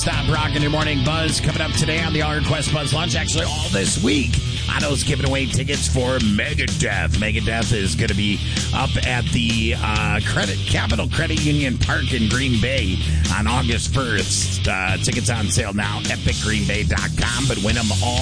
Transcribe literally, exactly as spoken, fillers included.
Stop rocking your morning buzz coming up today on the All Request Buzz Lunch. Actually, all this week, Otto's giving away tickets for Megadeth. Megadeth is going to be up at the uh, Credit Capital Credit Union Park in Green Bay on August first. Uh, tickets on sale now, epic green bay dot com, but win them all.